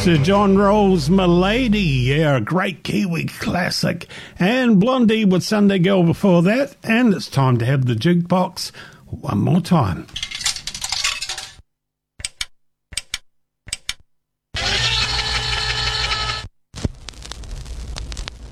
Sir John Rawls' "Milady," yeah, a great Kiwi classic. And Blondie with "Sunday Girl" before that. And it's time to have the jukebox one more time.